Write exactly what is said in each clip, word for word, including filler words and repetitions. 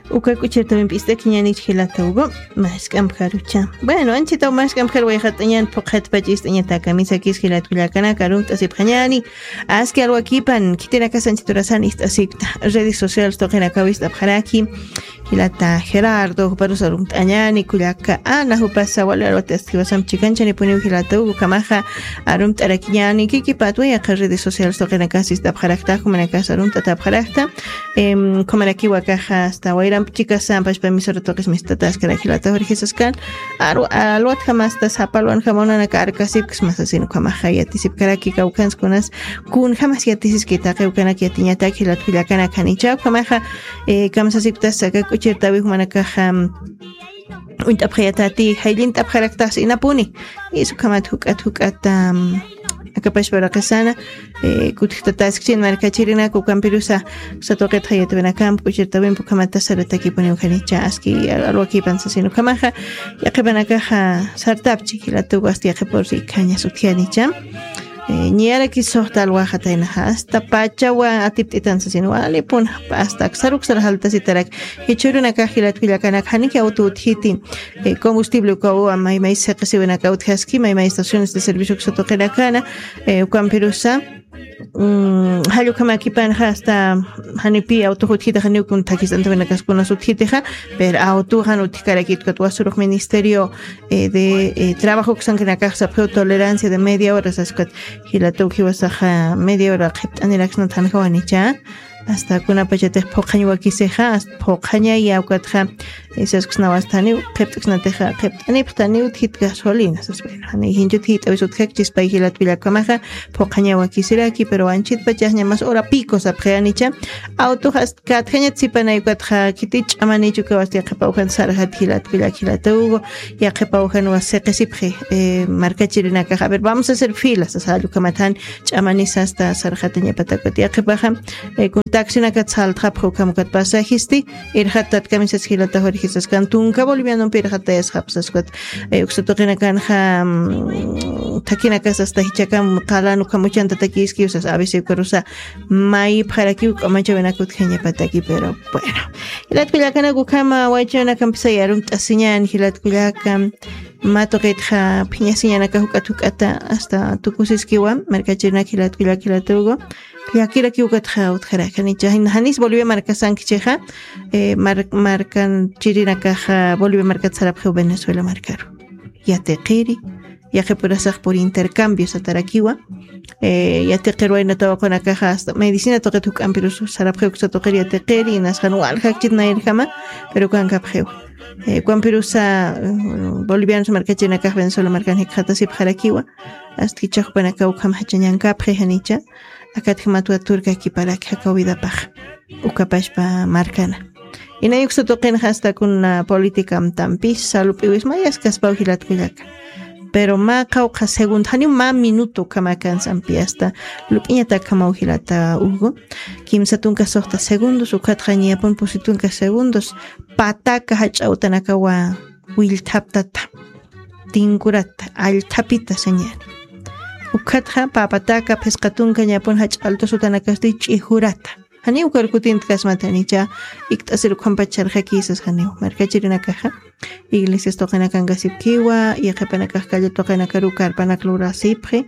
Uka kuchir también piste kiñani chilata ugo más kamkarucha. Bueno, anchita más kamkar voy a jatañan pocket pachis tañata camisa kis kilat kulakana karun tasip kañani. Haz que algo aquí pan kitera kasanchiturasan istasipta. Redes sociales toquen kawista bharaki. Kilata Gerardo parusarum tañani kulaka ana hupasa wala rotastivasam chikanchani puniu kilata ugo kamaja arum tarakiñani kiki patwaya redes sociales toquen kasista bharakta kumana kasarum tatabharakta. Em kumanaki wakaja hasta wairam chicas sampas permiso toques mis tatas que la gilata orgisaskan aro alot jamás tas apalwan jamona na karkasip más así no kamaja y atisip karaki kaukans konas kun jamás y atisis que ta kaukana que atiña ta gilat filakana kanicha kamaja eh kamsasip tas saka kuchirta wi manaka ham unta priatati hailin ta kharaktas inapuni isu kamat hukat hukatam akapash barakasana eh kutitatas kin markachirina ku kampirusa satoqet hayat benakam kuchirta ben pukamata sarataki poni khanicha aski alwaki pansasino kamaja yaqibanaka sartapchi kilatu gasti yaqporsi kanya sutianicha niara ki sohtal wajataina hasta pachawa atiptitan sasino wale pun hasta saruk sarhalta sitarak hichuruna kahilat pilakana khaniki auto hitin combustible ko mai mai seqsibena kaut haski mai mai estaciones de servicio que sotoqena kana kampirusa halu kama kipan hasta hanipi auto hutita hanu kun takistan tena kaskuna sutita per auto hanu tikarakit katwasur ministerio de trabajo que san kana casa tolerancia de media hora saskat hilato kiwasaja media hora qiptani laksna tan hawanicha hasta kuna pachete poqaña wakiseja hasta poqaña yaukatja esas kusnawastani qiptxnateja qiptani ptani uthit gasolina sasbena hani hinjut hit abisut hekchis paihilat bilakamaja poqaña wakisiraki pero anchit pachasña más hora pico sapjeanicha auto hasta katjaña tsipana yukatja kitich amani chukawasti qipaujan sarhat hilat bilakilatugo ya qipaujan waseqisipje markachirinaka a ver vamos a hacer filas hasta lukamatan chamanis hasta sarjataña patakoti qipaja taxina katsal trapro kamukat pasajisti irhatat kamisas hilata horijisas kantunka boliviano pirhata es hapsaskat uxatoqina kanja takina kasas tahichakam qalanu kamuchanta takiski usas abisi kurusa mai pharaki kamacha venakut khenya pataki pero bueno ilat kulakana gukama wachana kampisa yarum tasiñan hilat kulakam matoqetja piñasiñana kahukatukata hasta tukusiskiwa merkachina hilat kulakilatugo Yakira kiukatja utjara kanicha hanis Bolivia marca sankicheja eh mar marcan chirina caja Bolivia marca sarapjo Venezuela marcar ya te qiri ya que por asaj por intercambios atarakiwa eh ya te qiro en toda con caja hasta medicina toque tu campirus sarapjo que toque ya te qiri nas hanu al hakchit nair kama pero kan kapjo eh campirusa bolivianos marca china caja Venezuela marcan hekata sip harakiwa hasta kichaj pana kau kam hachanyan kapje hanicha akat hamatua turka ki para que acabida paj ukapash pa marcana ina yukso toqen hasta con una política tampis salupiwis mayas kaspa hilat kulaka pero ma kauqa segundo hani ma minuto kama kan sampi hasta lupiñata kama hilata ugo kimsa tunka sohta segundos ukatqaña pon positunka segundos pataka hach'awtanaka wa wil taptata tinkurata al tapita señal ukatja papataka pescatunka ñapun hach alto sutanakasti chihurata hani ukarkutin kasmatanicha iktasir khampacharja kisas hani markachirina caja iglesias toqena kangasipkiwa y qapanaka calle toqena karukar panaklura sipre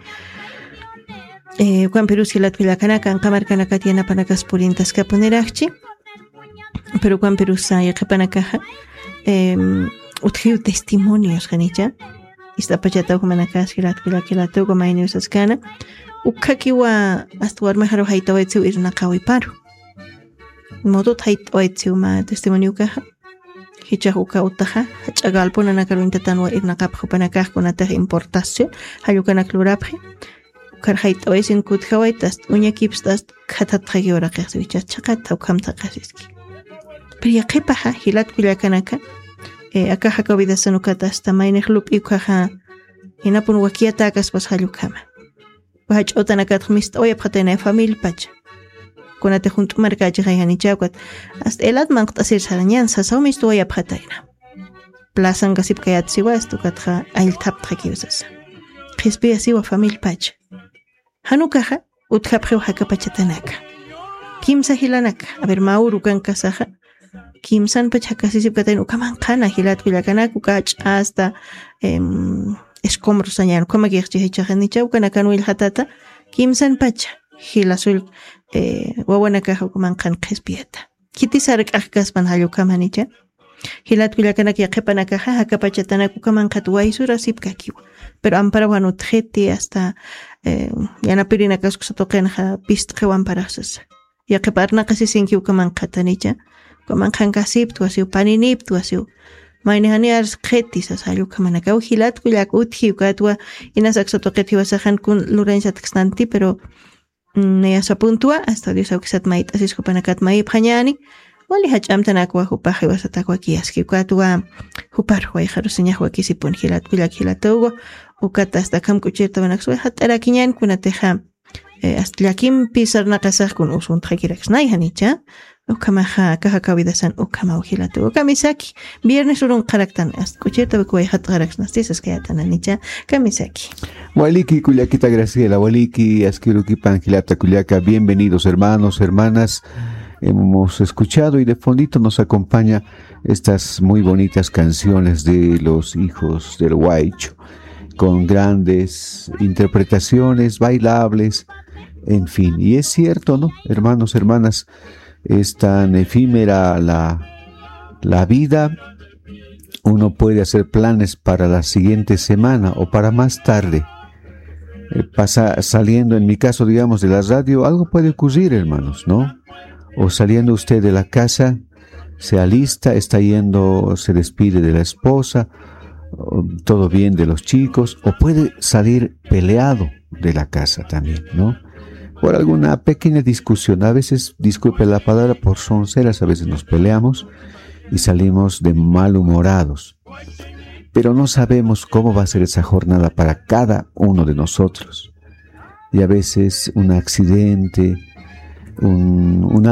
eh Juan Perú silat pilakana kan qamarkana katiana panakas purintas kapunerachi pero Juan Perú sa y qapanaka eh uthiu testimonios hanicha ista pachata humanakas hilat kilakilatu como años askana ukakiwa astuar mejaro haito etsu irna kawi paru modo haito etsu ma testimonio kaha hicha uka utaha chagal ponana karuinta tanwa irna kapjo panakah konata importación hayukana klurapje ukar haito esin kuthawaitas unya kipstas khatat khagiora qaswicha chaqata ukamta qasiski pero qipaha hilat kilakanaka eh acá jaca vida sanukata hasta maine club y caja ina pun wakiata kas pas halukama wahach otana kat khmist oya phatena famil pach konate junto marca jihani chakwat hasta elat man qtasir sarañan sa saumisto oya phataina plasan gasip kayat siwas tu katja al tap thakiusas qisbi asiwa famil pach hanukaha utkaphu haka pachatanaka kimsa hilanaka a ver mauru kan kasaja kimsan pachakasisip katayn ukamanqana hilatkullakanaku kach hasta em escombros sañan como que hichajanicha ukanakan wilhatata kimsan pacha hilasul eh wawanaka ukamanqan qespieta kitisarq akaspan hallukamanicha hilatkullakanaki qepanaka hakapachatana ukamanqat waysura sipkakiwa pero ampara wanutjeti hasta eh yanapirina kaskusatoqenja pistqewan parasas ya qeparna qasisinki ukamanqatanicha ukamanqanqa siptu asiu paniniptu asiu maynihani ars qhetis asayuka manaka uhilatkullak utji ukatwa inasaqsotoqeti wasajan kun lurensatakstanti pero neyasa puntua hasta Dios aukisat mait asis kupanakat mai phanyani wali hachamtanakwa hupahi wasatakwa kiaski ukatwa hupar huay kharusinya huaki sipun hilatkullak hilatugo ukata hasta kam kuchirta banaksu hatara kinyan kunateja hasta yakim pisarna qasaq kun usun thakiraknay hanicha ukamaha kaha kawidasan ukama uhilatu ukamisaki viernes urun qaraktan escucheta bekuay hat qaraknas tisas kayatana nicha kamisaki waliki kullakita Graciela waliki askiruki panquilata kullaka bienvenidos hermanos hermanas. Hemos escuchado y de fondito nos acompaña estas muy bonitas canciones de los hijos del Huaycho con grandes interpretaciones bailables, en fin, y es cierto, ¿no? Hermanos, hermanas, es tan efímera la, la vida, uno puede hacer planes para la siguiente semana o para más tarde. Eh, pasa, saliendo, en mi caso, digamos, de la radio, algo puede ocurrir, hermanos, ¿no? O saliendo usted de la casa, se alista, está yendo, se despide de la esposa, todo bien de los chicos, o puede salir peleado de la casa también, ¿no? Por alguna pequeña discusión, a veces, disculpe la palabra, por sonceras, a veces nos peleamos y salimos de malhumorados. Pero no sabemos cómo va a ser esa jornada para cada uno de nosotros. Y a veces un accidente, un, una